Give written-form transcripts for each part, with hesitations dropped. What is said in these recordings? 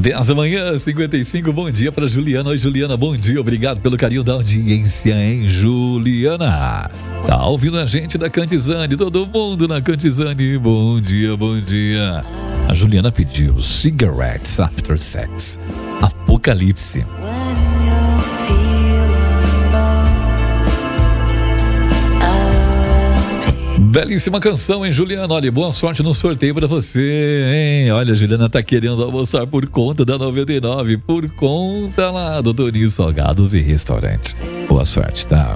10 da manhã, 55, bom dia para Juliana. Oi, Juliana, bom dia, obrigado pelo carinho da audiência, hein, Juliana? Tá ouvindo a gente da Cantizane, todo mundo na Cantizane, bom dia, bom dia. A Juliana pediu Cigarettes After Sex, Apocalipse. Belíssima canção, hein, Juliana? Olha, boa sorte no sorteio pra você, hein? Olha, a Juliana tá querendo almoçar por conta da 99, por conta lá do Toninho Salgados e Restaurante. Boa sorte, tá?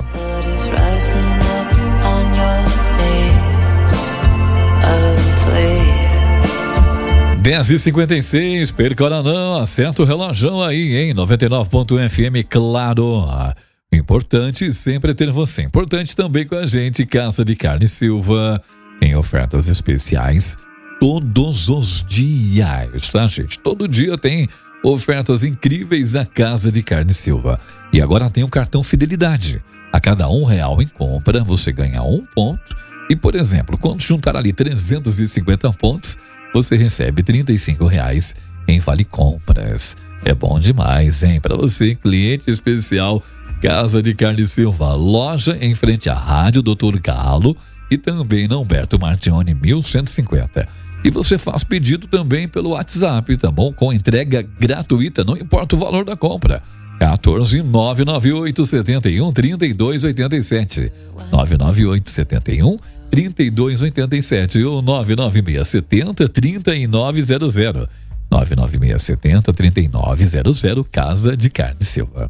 10h56, perca hora não, acerta o relógio aí, hein? 99.1 FM, claro. O importante sempre é ter você. Importante também com a gente, Casa de Carne Silva, em ofertas especiais todos os dias, tá, gente? Todo dia tem ofertas incríveis na Casa de Carne Silva. E agora tem o cartão Fidelidade. A cada R$1 em compra, você ganha 1 ponto. E, por exemplo, quando juntar ali 350 pontos, você recebe R$35 em Vale Compras. É bom demais, hein? Para você, cliente especial, Casa de Carne Silva, loja em frente à Rádio Dr. Galo e também na Humberto Martione 1150. E você faz pedido também pelo WhatsApp, tá bom? Com entrega gratuita, não importa o valor da compra. 14 998 71 3287 998 71 3287 ou 996 70 3900 99670 3900. Casa de Carne Silva.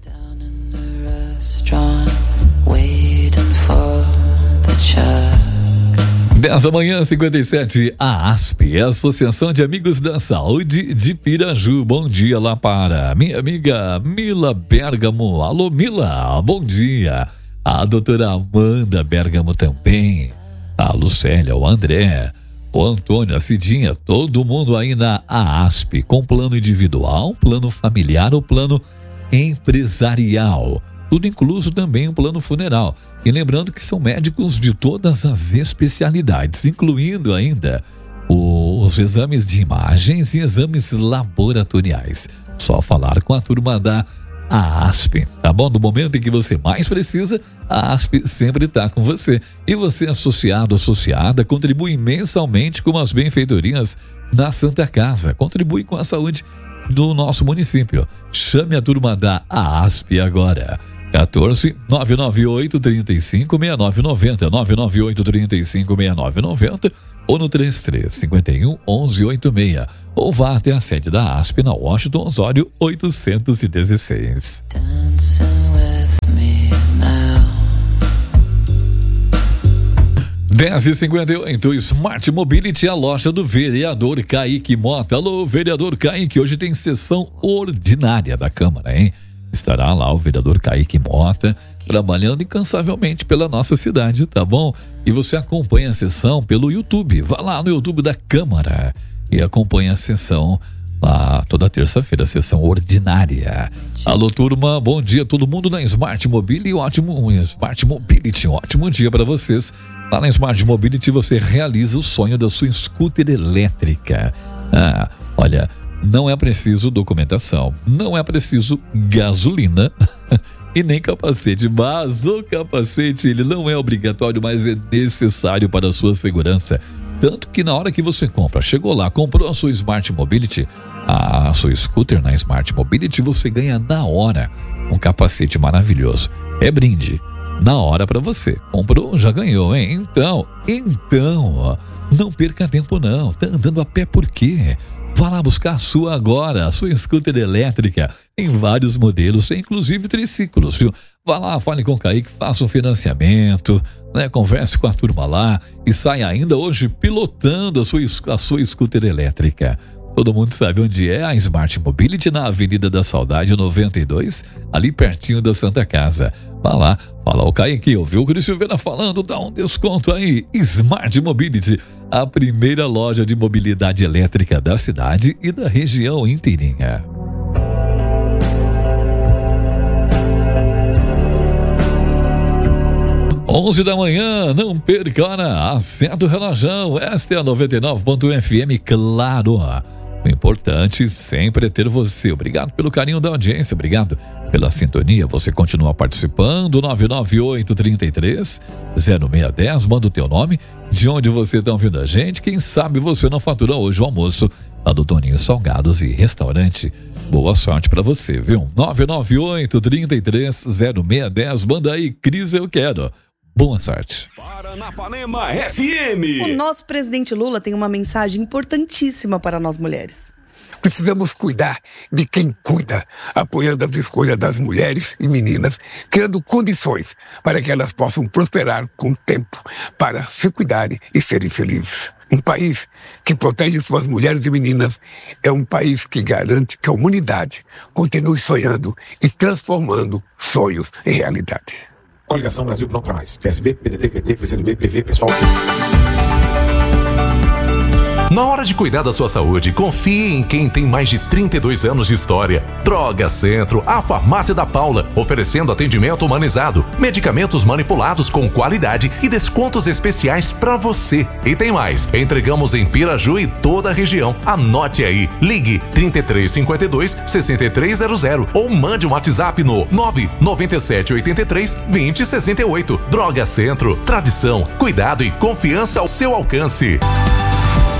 10 da manhã, 57. A ASP, a Associação de Amigos da Saúde de Piraju. Bom dia lá para minha amiga Mila Bergamo. Alô, Mila, bom dia. A doutora Amanda Bergamo também. A Lucélia, o André, o Antônio, a Cidinha, todo mundo aí na ASP, com plano individual, plano familiar ou plano empresarial. Tudo incluso também um plano funeral. E lembrando que são médicos de todas as especialidades, incluindo ainda os exames de imagens e exames laboratoriais. Só falar com a turma da ASP, tá bom? No momento em que você mais precisa, a ASP sempre está com você. E você, associado, associada, contribui mensalmente com as benfeitorias da Santa Casa. Contribui com a saúde do nosso município. Chame a turma da ASP agora. 14 998 35 6990 998 35 6990 ou no 33 51 1186 ou vá até a sede da ASP na Washington Osório 816. 10h58, Smart Mobility, a loja do vereador Kaique Mota. Alô, vereador Kaique, hoje tem sessão ordinária da Câmara, hein? Estará lá o vereador Kaique Mota trabalhando incansavelmente pela nossa cidade, tá bom? E você acompanha a sessão pelo YouTube. Vá lá no YouTube da Câmara e acompanha a sessão lá toda terça-feira, a sessão ordinária. Alô, turma, bom dia todo mundo na Smart Mobility, Smart Mobility, ótimo dia para vocês. Lá na Smart Mobility você realiza o sonho da sua scooter elétrica. Olha, não é preciso documentação, não é preciso gasolina e nem capacete, mas o capacete ele não é obrigatório, mas é necessário para a sua segurança. Tanto que na hora que você compra, chegou lá, comprou a sua Smart Mobility, a sua scooter na Smart Mobility, você ganha na hora um capacete maravilhoso. É brinde. Na hora para você. Comprou, já ganhou, hein? Então, não perca tempo não. Tá andando a pé por quê? Vá lá buscar a sua agora, a sua scooter elétrica. Tem vários modelos, inclusive triciclos, viu? Vá lá, fale com o Kaique, faça um financiamento, né? Converse com a turma lá e saia ainda hoje pilotando a sua scooter elétrica. Todo mundo sabe onde é a Smart Mobility, na Avenida da Saudade 92, ali pertinho da Santa Casa. Vá lá, fala o Kaique, ouviu o Cris Silveira falando, dá um desconto aí. Smart Mobility, a primeira loja de mobilidade elétrica da cidade e da região inteirinha. 11 da manhã, não perca a hora, acerta o relógio. Esta é a 99.1 FM, claro. O importante sempre é ter você. Obrigado pelo carinho da audiência, obrigado pela sintonia. Você continua participando, 998-33-0610. Manda o teu nome, de onde você está ouvindo a gente. Quem sabe você não fatura hoje o almoço lá do Toninho Salgados e Restaurante. Boa sorte pra você, viu? 998-33-0610. Manda aí, Cris, eu quero. Boa sorte. Paranapanema FM. O nosso presidente Lula tem uma mensagem importantíssima para nós mulheres. Precisamos cuidar de quem cuida, apoiando as escolhas das mulheres e meninas, criando condições para que elas possam prosperar com o tempo, para se cuidarem e serem felizes. Um país que protege suas mulheres e meninas é um país que garante que a humanidade continue sonhando e transformando sonhos em realidade. Coligação Brasil Pronto Pra Mais. PSB, PDT, PT, PCdoB, PV, Pessoal. Na hora de cuidar da sua saúde, confie em quem tem mais de 32 anos de história. Droga Centro, a farmácia da Paula, oferecendo atendimento humanizado, medicamentos manipulados com qualidade e descontos especiais pra você. E tem mais, entregamos em Piraju e toda a região. Anote aí, ligue 3352-6300 ou mande um WhatsApp no 99783-2068. Droga Centro, tradição, cuidado e confiança ao seu alcance.